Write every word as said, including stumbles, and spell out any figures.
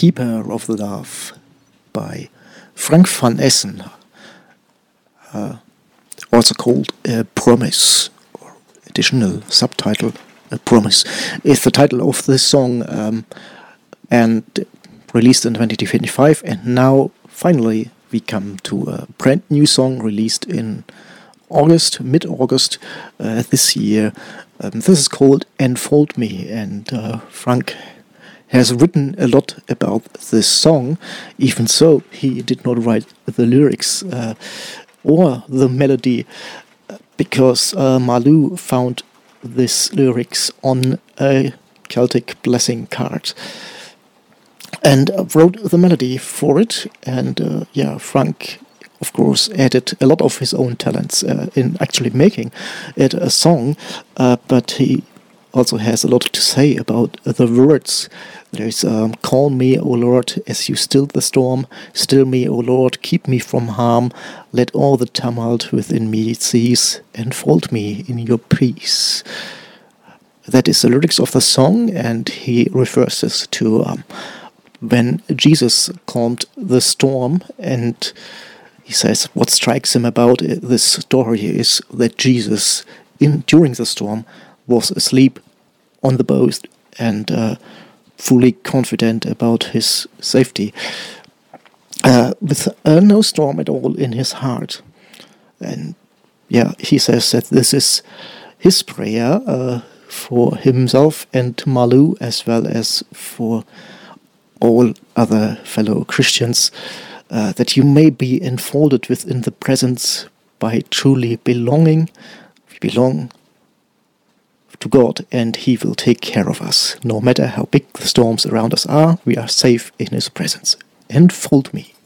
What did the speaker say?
Keeper of Love by Frank van Essen, uh, also called A Promise, or additional subtitle A Promise, is the title of this song, um, and released in twenty twenty-five, and now finally we come to a brand new song released in August, mid-August uh, this year. Um, this is called Enfold Me, and uh, Frank has written a lot about this song. Even so, he did not write the lyrics uh, or the melody, because uh, Marlou found this lyrics on a Celtic blessing card and uh, wrote the melody for it. And uh, yeah, Frank, of course, added a lot of his own talents uh, in actually making it a song, uh, but he also has a lot to say about the words. There's um, call me, O Lord, as you still the storm, still me, O Lord, keep me from harm, let all the tumult within me cease, enfold me in your peace. That is the lyrics of the song, and he refers this to um, when Jesus calmed the storm, and he says what strikes him about this story is that Jesus, in during the storm, was asleep on the boat and uh, fully confident about his safety, uh, with uh, no storm at all in his heart. And yeah, he says that this is his prayer uh, for himself and Marlou, as well as for all other fellow Christians, uh, that you may be enfolded within the presence by truly belonging. We belong to God, and He will take care of us. No matter how big the storms around us are, we are safe in His presence. Enfold me.